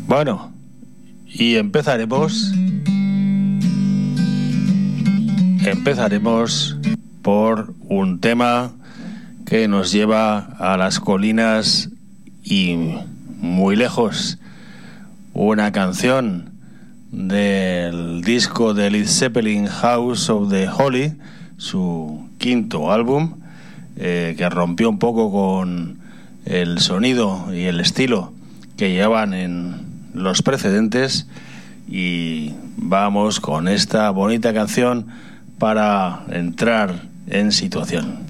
Bueno, y empezaremos por un tema que nos lleva a las colinas y muy lejos. Una canción del disco de Led Zeppelin, House of the Holy, su quinto álbum, que rompió un poco con el sonido y el estilo que llevaban en los precedentes, y vamos con esta bonita canción para entrar en situación.